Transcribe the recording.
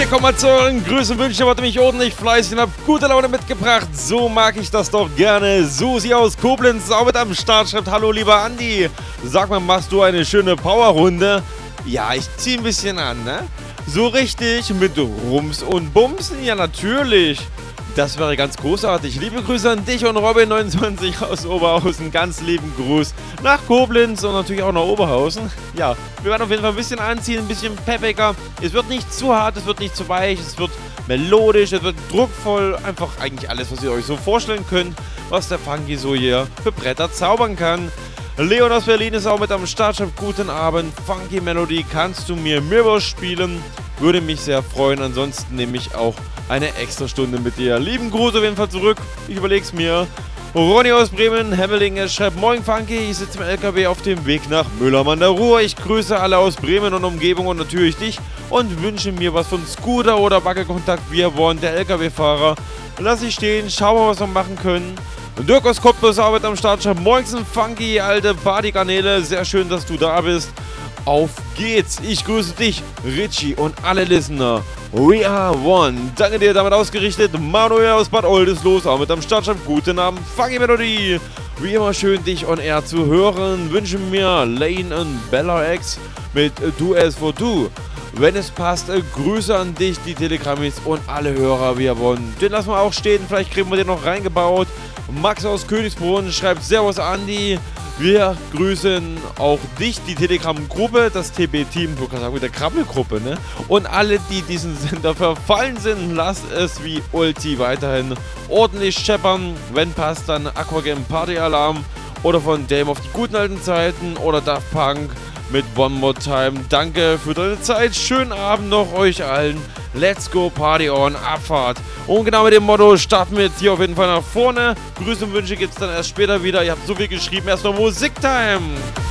Willkommen zurück, Grüße, Wünsche, ihr habt mich ordentlich fleißig und habt gute Laune mitgebracht. So mag ich das doch gerne. Susi aus Koblenz auch mit am Start, schreibt: Hallo lieber Andi. Sag mal, machst du eine schöne Powerrunde? Ja, ich zieh ein bisschen an, ne? So richtig, mit Rums und Bumsen? Ja, natürlich. Das wäre ganz großartig. Liebe Grüße an dich und Robin29 aus Oberhausen. Ganz lieben Gruß nach Koblenz und natürlich auch nach Oberhausen. Ja, wir werden auf jeden Fall ein bisschen anziehen, ein bisschen peppiger. Es wird nicht zu hart, es wird nicht zu weich, es wird melodisch, es wird druckvoll. Einfach eigentlich alles, was ihr euch so vorstellen könnt, was der Funky so hier für Bretter zaubern kann. Leon aus Berlin ist auch mit am Start. Schreibt: Guten Abend, Funky Melody, kannst du mir Mirror spielen? Würde mich sehr freuen. Ansonsten nehme ich auch eine extra Stunde mit dir. Lieben Gruß auf jeden Fall zurück. Ich überleg's mir. Ronny aus Bremen, Hemmeling, schreibt: Moin Funky, ich sitze im LKW auf dem Weg nach Müllermann an der Ruhr. Ich grüße alle aus Bremen und Umgebung und natürlich dich und wünsche mir was von Scooter oder Wackelkontakt. Wir wollen der LKW-Fahrer. Lass ich stehen, schauen wir, was wir machen können. Dirk aus Cottbus arbeitet am Start. Schreibt: Moin Funky, alte Partykanäle, sehr schön, dass du da bist. Auf geht's, ich grüße dich, Richie und alle Listener. We are one. Danke dir, damit ausgerichtet. Manuel aus Bad Oldesloe, auch mit am Start. Schreibt: Guten Abend, Funky Melody. Wie immer schön, dich on air zu hören. Wünschen mir Lane und Bella X mit Du as for Du. Wenn es passt, Grüße an dich, die Telegrammis und alle Hörer, wir wollen. Den lassen wir auch stehen, vielleicht kriegen wir den noch reingebaut. Max aus Königsbrunn schreibt: Servus Andi. Wir grüßen auch dich, die Telegram-Gruppe, das TB-Team, du kannst sagen, mit der Krabbelgruppe, ne? Und alle, die diesen Sender verfallen sind, lasst es wie Ulti weiterhin ordentlich scheppern. Wenn passt, dann Aquagame Party Alarm oder von Dame auf die guten alten Zeiten oder Daft Punk mit One More Time. Danke für deine Zeit. Schönen Abend noch euch allen. Let's go, Party on, Abfahrt. Und genau mit dem Motto starten wir jetzt hier auf jeden Fall nach vorne. Grüße und Wünsche gibt es dann erst später wieder. Ihr habt so viel geschrieben. Erstmal Musiktime.